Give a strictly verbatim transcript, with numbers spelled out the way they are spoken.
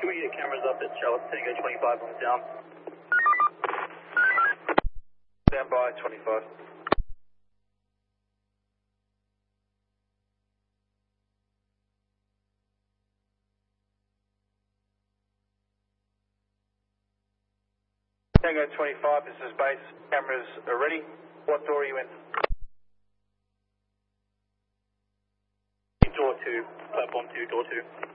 Can we get cameras up at Charlotte Tango twenty-five on the down? Stand by, twenty-five. Tango twenty-five, this is base. Cameras are ready. What door are you in? Door two, platform two, door two.